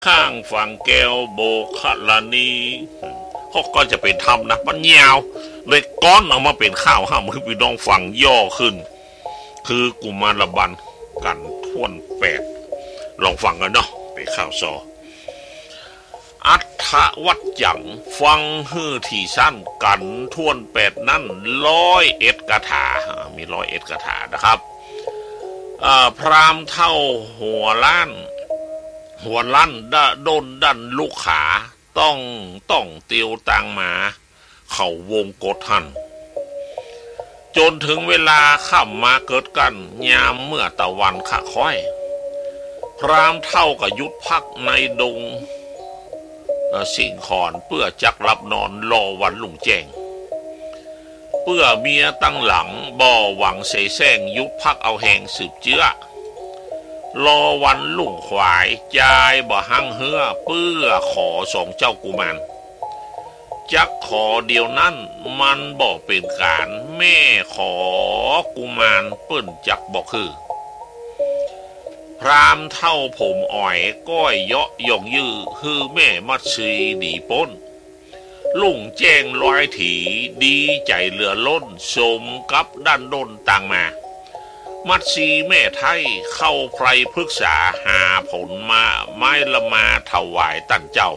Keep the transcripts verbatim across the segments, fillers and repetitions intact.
ข้างฝั่งแก้วโบคลานีเขาก็จะเป็นทำนะมันยาวเลยก้อนออกมาเป็นข้าวห้ามคือพี่น้องฟังย่อขึ้นคือกุมารบันกันท่วนแปดลองฟังกันเนาะไปข้าวซออัฏฐวัดจังฟังฮือที่สั้นกันท่วนแปดนั่นร้อยเอ็ดกถามีร้อยเอ็ดกถานะครับพรามเท่าหัวล้านหัวลั่นดะโดนดันลูกขาต้องต้องเตียวตังมาเข่าวงกดหันจนถึงเวลาค่ำมาเกิดกันยามเมื่อตะวันขะค่อยพรามเท่ากับยุดพักในดงสิ่งขอนเพื่อจักรับนอนรอวันลุ่งแจ้งเพื่อเมียตั้งหลังบ่อหวังเสแสร้งยุดพักเอาแหงสืบเจื้อรอวันลุ่งขวายจายบ่หังเฮือเพื่อขอสองเจ้ากุมารจักขอเดียวนั้นมันบอกเป็นการแม่ขอกุมารเปิ้นจักบอกคือพรามเท่าผมอ่อยก้อยเยาะยองยื้อคือแม่มัดซีดีป้นลุ่งแจ้งร้อยถีดีใจเหลือล้นสมกับด้านด้นต่างมามัดซีแม่ไทยเข้าไพรพฤกษาหาผลมาไม้ละมาถวายตั้งเจ้า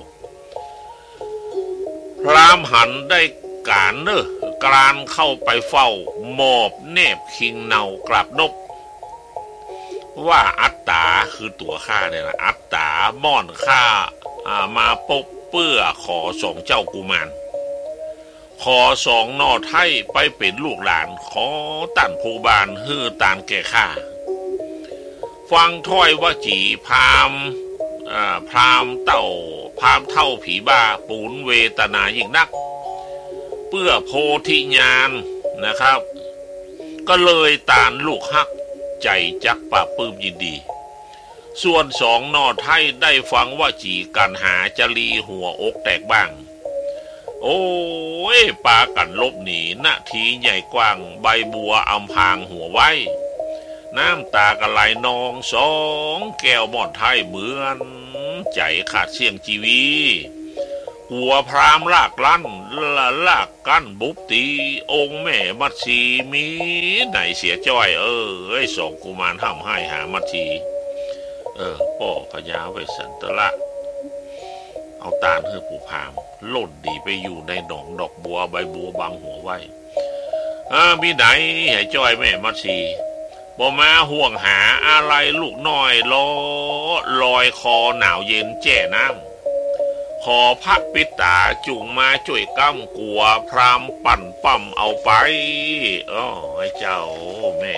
พรามหันได้การเนอะกรานเข้าไปเฝ้ามอบแนบคิงเนากราบนกว่าอัตตาคือตัวข้าเนี่ยนะอัตตาม่อนข้ามาปบเปื้อขอสองเจ้ากุมารขอสองนอไทยไปเป็นลูกหลานขอตันภูบาลฮือตานแก่ข้าฟังถ้อยว่าจีพามพรามเต่าพรามเท่าผีบ้าปูนเวตนายิ่งนักเพื่อโพธิญาณนะครับก็เลยตานลูกฮักใจจักปะปื้มยินดีส่วนสองนอไทยได้ฟังว่าจีกันหาจะลีหัวอกแตกบ้างโอ้ยปากันลบหนีนาทีใหญ่กว้างใบบัวอำพางหัวไว้น้ำตากระไหลนองสองแก้วหมอนไทยเหมือนใจขาดเสียงจีวีหัวพรามลากลั่นละลากกั้นบุบตีองค์แม่มัดชีมีไหนเสียจ้อยเออไอ้สองกุมารห้ามให้หามัดชีเออป่อพญาไว้สันตละเอาตาลเฮือผู้พามหล่นดีไปอยู่ในหนองดอกบัวใบบัวบังหัวไว้อ่ามีไหนให้จ้อยแม่มัดชีบ่มาห่วงหาอะไรลูกน้อยลอลอยคอหนาวเย็นแจ่น้ำขอพระปิตาจุงมาช่วยก้ำกัวพรามปั่นปั่มเอาไปอ้อไอ้เจ้าแม่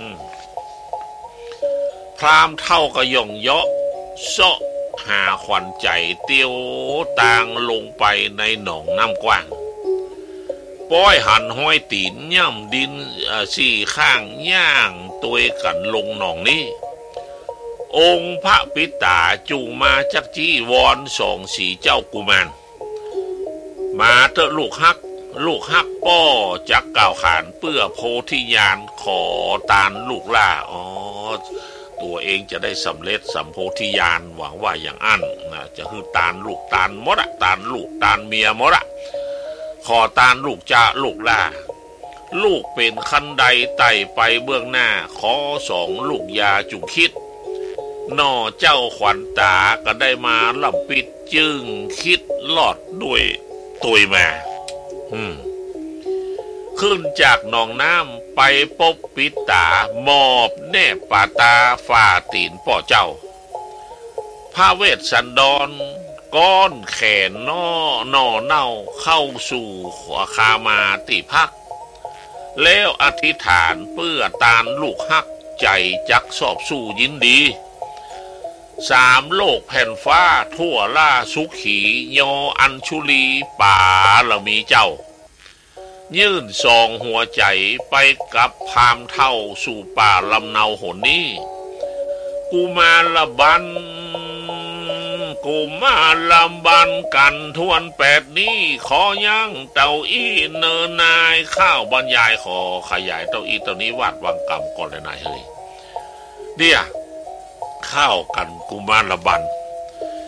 พรามเท่าก็ย่องเยาะเซาะหาขวัญใจเตียวต่างลงไปในหนองน้ำกว้างป้อยหันห้อยตีนย่ำดินสี่ข้างย่างตัวกันลงหนองนี้องค์พระปิตาจูงมาจักจี้วอนสองสีเจ้ากุมารมาเถอะลูกฮักลูกฮักป้อจักกล่าวขานเพื่อโพธิญาณขอตานลูกล่าอ๋อตัวเองจะได้สำเร็จสัมโพธิญาณหวังว่าอย่างอั้นนะจะคือตานลูกตานมดอะตานลูกตานเมียมดอะขอตานลูกจ้าลูกล่าลูกเป็นคันใดไต่ไปเบื้องหน้าขอสองลูกยาจุงคิดนอเจ้าขวัญตาก็ได้มาลำปิดจึงคิดลอดด้วยตุยมาอืมขึ้นจากหนองน้ำไปปบปิตามอบแนบป่าตาฝ่าตีนป่อเจ้าพระเวสสันดรก้อนแขนนอนอเน่าเข้าสู่หัวคามาติพักแล้วอธิษฐานเพื่อตานลูกฮักใจจักสอบสู้ยินดีสามโลกแผ่นฟ้าทั่วล่าสุขียออัญชุลีป่าละมีเจ้ายื่นซองหัวใจไปกับพามเท่าสู่ป่าลำเนาหนนี้กูมาละบันกูมาลำบันกันทวนแปดนี้ขอยังเต้าอี้เนินนายข้าวบรรยายขอขยายเต้าอี้ตัวนี้วาดวังกรรมก่อนเลยนายเฮ้ยเดี๋ยข้าวกันกุมารละบัน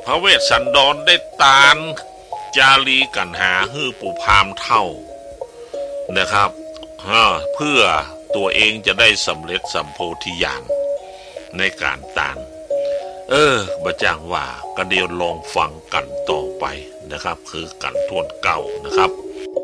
พระเวสสันดรได้ตานจารีกันหาฮื้อปู่พามเท่านะครับเพื่อตัวเองจะได้สำเร็จสัมโพธิญาณในการตานเออบะจ่างว่าก็เดี๋ยวลองฟังกันต่อไปนะครับคือกันทวนเก่านะครับ